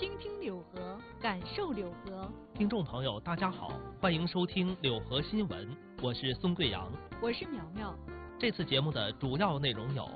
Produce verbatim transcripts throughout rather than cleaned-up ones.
倾听柳河，感受柳河。 听众朋友，大家好，欢迎收听柳河新闻，我是孙贵阳， 我是苗苗。 这次节目的主要内容有：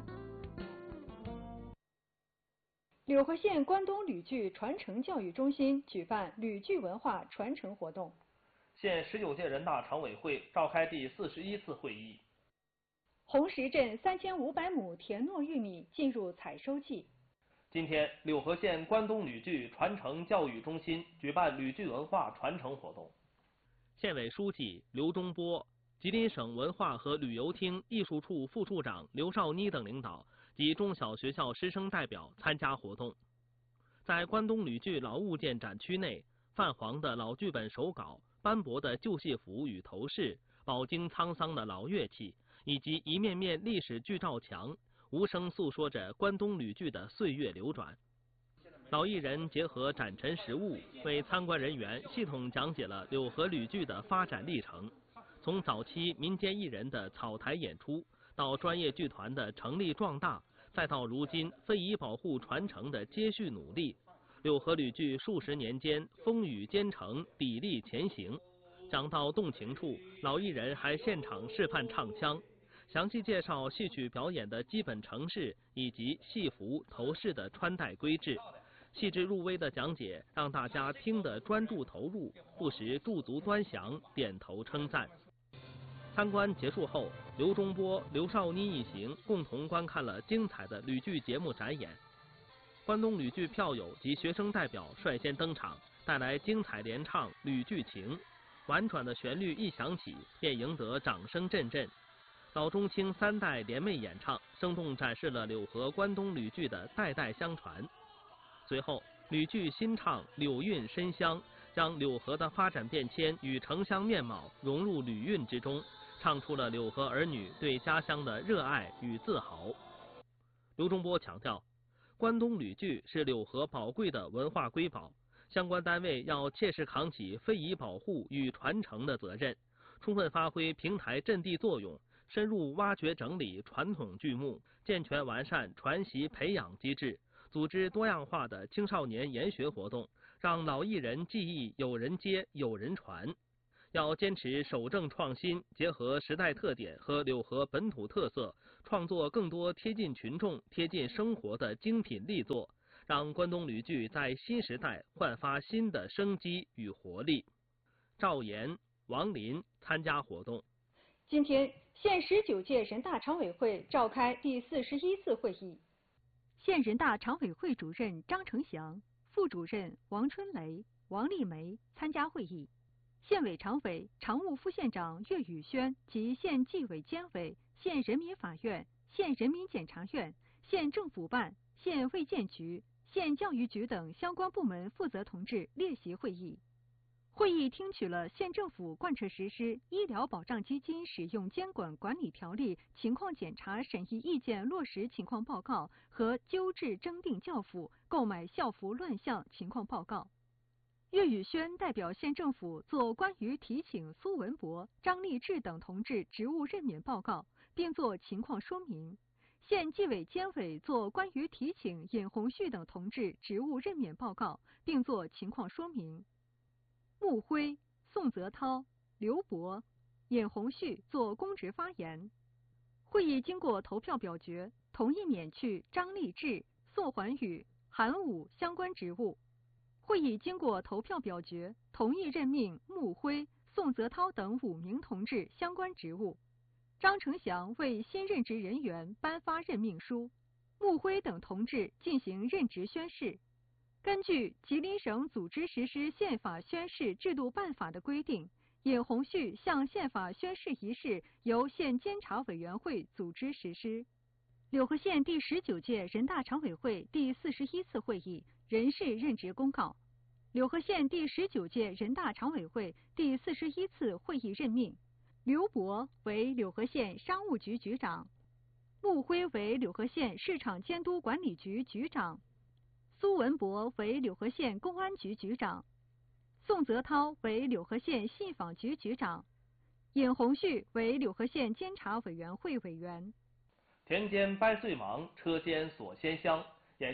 柳河县关东吕剧传承教育中心举办吕剧文化传承活动； 县十九届人大常委会召开第四十一次会议； 红石镇三千五百亩田糯玉米进入采收季。 今天，柳河县关东吕剧传承教育中心举办吕剧文化传承活动。县委书记刘忠波、吉林省文化和旅游厅艺术处副处长刘少妮等领导及中小学校师生代表参加活动。在关东吕剧老物件展区内，泛黄的老剧本手稿、斑驳的旧戏服与头饰、饱经沧桑的老乐器，以及一面面历史剧照墙，无声诉说着关东吕剧的岁月流转。老艺人结合展陈实物，为参观人员系统讲解了柳河吕剧的发展历程，从早期民间艺人的草台演出，到专业剧团的成立壮大，再到如今非遗保护传承的接续努力。柳河吕剧数十年间风雨兼程，砥砺前行。讲到动情处，老艺人还现场示范唱腔，详细介绍戏曲表演的基本程式以及戏服头饰的穿戴规制，细致入微的讲解让大家听得专注投入，不时驻足端详，点头称赞。参观结束后，刘忠波、刘少妮一行共同观看了精彩的吕剧节目展演。关东吕剧票友及学生代表率先登场，带来精彩联唱《吕剧情》，婉转的旋律一响起，便赢得掌声阵阵。老中青三代联袂演唱，生动展示了柳河关东吕剧的代代相传。随后，吕剧新唱《柳韵深香》，将柳河的发展变迁与城乡面貌融入吕韵之中，唱出了柳河儿女对家乡的热爱与自豪。刘忠波强调，关东吕剧是柳河宝贵的文化瑰宝，相关单位要切实扛起非遗保护与传承的责任，充分发挥平台阵地作用，深入挖掘整理传统剧目，健全完善传习培养机制，组织多样化的青少年研学活动，让老艺人技艺有人接有人传。要坚持守正创新，结合时代特点和柳河本土特色，创作更多贴近群众、贴近生活的精品力作，让关东吕剧在新时代焕发新的生机与活力。赵岩、王林参加活动。 今天，县十九届人大常委会召开第四十一次会议。县人大常委会主任张成祥、副主任王春雷、王丽梅参加会议。县委常委、常务副县长岳宇轩及县纪委监委、县人民法院、县人民检察院、县政府办、县卫健局、县教育局等相关部门负责同志列席会议。会议听取了县政府贯彻实施医疗保障基金使用监管管理条例情况检查审议意见落实情况报告和纠治征订教辅、购买校服乱象情况报告。岳宇轩代表县政府作关于提请苏文博、张立志等同志职务任免报告，并作情况说明。县纪委监委作关于提请尹红旭等同志职务任免报告，并作情况说明。穆辉、宋泽涛、刘博、尹红旭作公职发言。会议经过投票表决，同意免去张立志、宋环宇、韩武相关职务。会议经过投票表决，同意任命穆辉、宋泽涛等五名同志相关职务。张成祥为新任职人员颁发任命书，穆辉等同志进行任职宣誓。根据吉林省组织实施宪法宣誓制度办法的规定，尹红旭向宪法宣誓仪式由县监察委员会组织实施。柳河县第十九届人大常委会第四十一次会议人事任职公告。柳河县第十九届人大常委会第四十一次会议任命：刘博为柳河县商务局局长，穆辉为柳河县市场监督管理局局长，苏文博为柳河县公安局局长，宋泽涛为柳河县信访局局长，尹红旭为柳河县监察委员会委员。 田间掰碎芒，车间锁鲜香。眼下，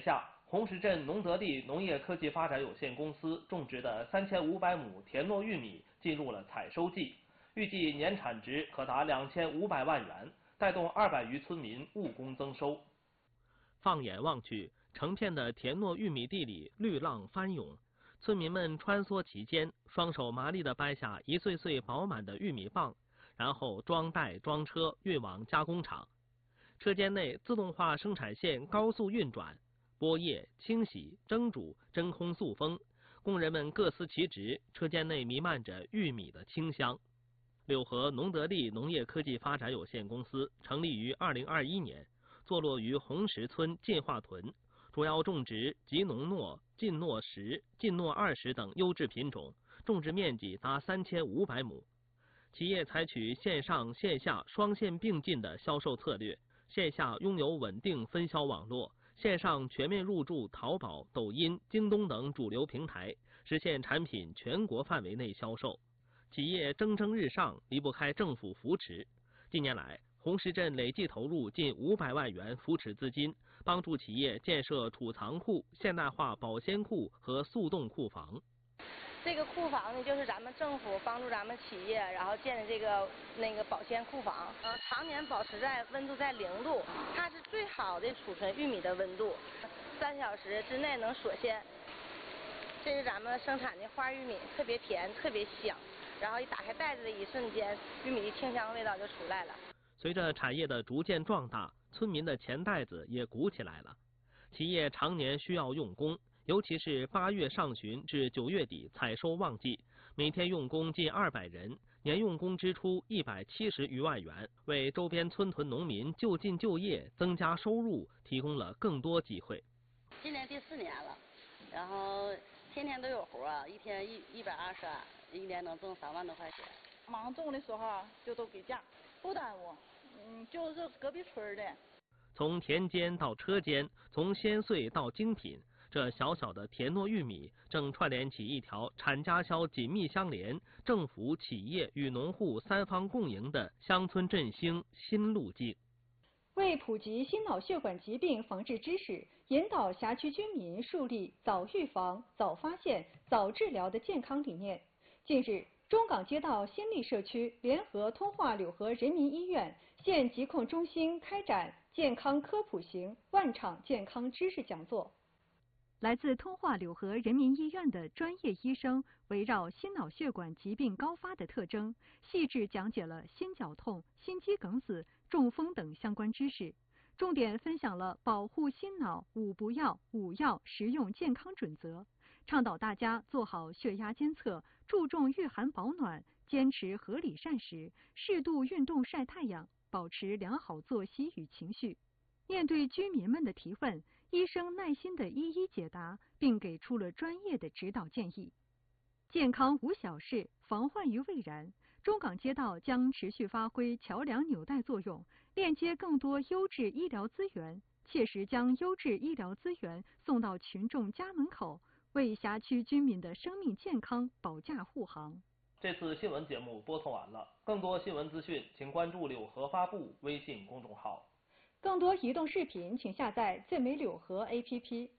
红石镇农德利农业科技发展有限公司种植的三千五百亩田糯玉米进入了采收季，预计年产值可达两千五百万元，带动二百余村民务工增收。放眼望去，成片的田糯玉米地里绿浪翻涌，村民们穿梭其间，双手麻利地掰下一穗穗饱满的玉米棒，然后装袋装车运往加工厂。车间内自动化生产线高速运转，剥叶、清洗、蒸煮、真空塑封，工人们各司其职，车间内弥漫着玉米的清香。柳河农德利农业科技发展有限公司成立于二零二一年，坐落于红石村进化屯，主要种植吉农糯、晋糯十、晋糯二十等优质品种，种植面积达三千五百亩。企业采取线上线下双线并进的销售策略，线下拥有稳定分销网络，线上全面入驻淘宝、抖音、京东等主流平台，实现产品全国范围内销售。企业蒸蒸日上，离不开政府扶持。近年来，红石镇累计投入近五百万元扶持资金，帮助企业建设储藏库、现代化保鲜库和速冻库房。 这个库房呢，就是咱们政府帮助咱们企业，然后建的这个那个保鲜库房，呃，常年保持在温度在零度，它是最好的储存玉米的温度，三小时之内能锁鲜。这是咱们生产的花玉米，特别甜，特别香。然后一打开袋子的一瞬间，玉米的清香味道就出来了。 随着产业的逐渐壮大，村民的钱袋子也鼓起来了。企业常年需要用工，尤其是八月上旬至九月底采收旺季，每天用工近二百人，年用工支出一百七十余万元，为周边村屯农民就近就业、增加收入提供了更多机会。 今年第四年了，然后天天都有活啊，一天一一百二十二。一年能挣三万多块钱。 忙种的时候就都给假，不耽误。嗯，就是隔壁村的。 从田间到车间，从鲜碎到精品，这小小的田糯玉米正串联起一条产家销紧密相连、政府、企业与农户三方共赢的乡村振兴新路径。 为普及心脑血管疾病防治知识，引导辖区居民树立早预防、早发现、早治疗的健康理念。近日，中港街道新立社区联合通化柳河人民医院县疾控中心开展健康科普型万场健康知识讲座。来自通化柳河人民医院的专业医生围绕心脑血管疾病高发的特征，细致讲解了心绞痛、心肌梗死、中风等相关知识，重点分享了保护心脑五不要、五要实用健康准则，倡导大家做好血压监测，注重御寒保暖，坚持合理膳食，适度运动晒太阳，保持良好作息与情绪。面对居民们的提问，医生耐心地一一解答，并给出了专业的指导建议。健康无小事，防患于未然。中港街道将持续发挥桥梁纽带作用，链接更多优质医疗资源，切实将优质医疗资源送到群众家门口，为辖区居民的生命健康保驾护航。 这次新闻节目播送完了，更多新闻资讯请关注柳河发布微信公众号。 更多移动视频请下载最美柳河 A P P。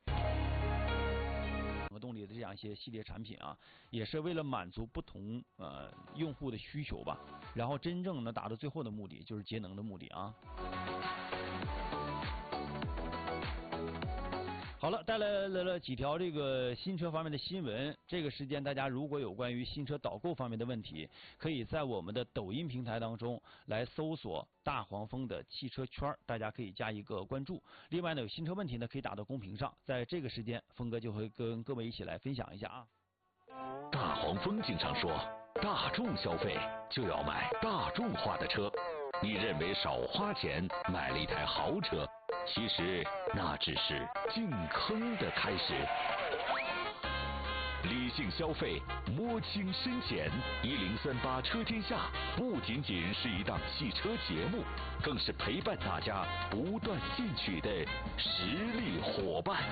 动力的这样一些系列产品啊，也是为了满足不同呃用户的需求吧，然后真正能达到最后的目的，就是节能的目的啊。好了，带来了了几条这个新车方面的新闻。这个时间大家如果有关于新车导购方面的问题，可以在我们的抖音平台当中来搜索大黄蜂的汽车圈，大家可以加一个关注。另外呢，有新车问题呢，可以打到公屏上，在这个时间，峰哥就会跟各位一起来分享一下啊。 大黄蜂经常说，大众消费就要买大众化的车。你认为少花钱买了一台豪车，其实那只是进坑的开始。理性消费，摸清深浅。一零三八车天下不仅仅是一档汽车节目，更是陪伴大家不断进取的实力伙伴。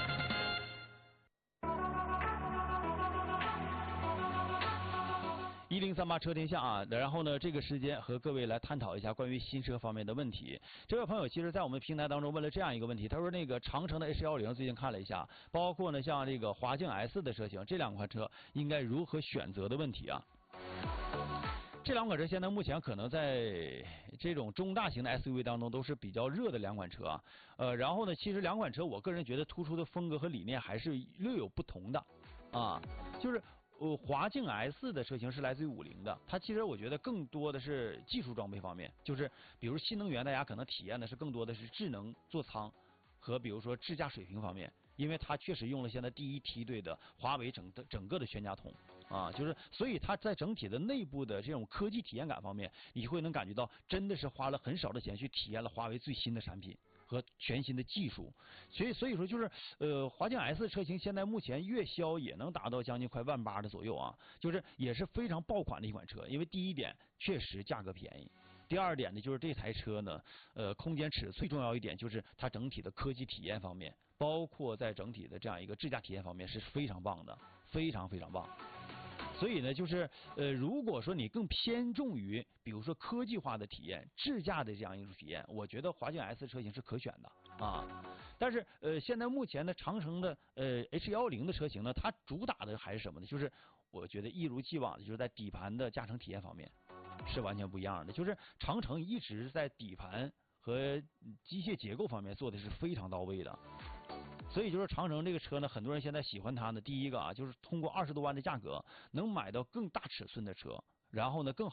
一零三八车天下啊，然后呢，这个时间和各位来探讨一下关于新车方面的问题。这位朋友其实在我们平台当中问了这样一个问题，他说那个长城的 H 一零最近看了一下，包括呢像这个华境 S 的车型，这两款车应该如何选择的问题啊。这两款车现在目前可能在这种中大型的 S U V 当中都是比较热的两款车啊。呃，然后呢，其实两款车我个人觉得突出的风格和理念还是略有不同的啊，就是。呃，华境 S 的车型是来自于五菱的，它其实我觉得更多的是技术装备方面，就是比如新能源，大家可能体验的是更多的是智能座舱和比如说智驾水平方面，因为它确实用了现在第一梯队的华为整的整个的全家桶啊，就是所以它在整体的内部的这种科技体验感方面，你会能感觉到真的是花了很少的钱去体验了华为最新的产品和全新的技术，所以所以说就是呃华境 S 车型现在目前月销也能达到将近快万八的左右啊，就是也是非常爆款的一款车，因为第一点确实价格便宜，第二点呢就是这台车呢呃空间尺寸最重要一点就是它整体的科技体验方面，包括在整体的这样一个智驾体验方面是非常棒的，非常非常棒。所以呢，就是呃，如果说你更偏重于，比如说科技化的体验、智驾的这样一种体验，我觉得华境 S 车型是可选的啊。但是呃，现在目前呢，长城的呃 H 一零的车型呢，它主打的还是什么呢？就是我觉得一如既往的，就是在底盘的驾乘体验方面是完全不一样的。就是长城一直在底盘和机械结构方面做的是非常到位的。所以就是长城这个车呢，很多人现在喜欢它呢。第一个啊，就是通过二十多万的价格能买到更大尺寸的车，然后呢更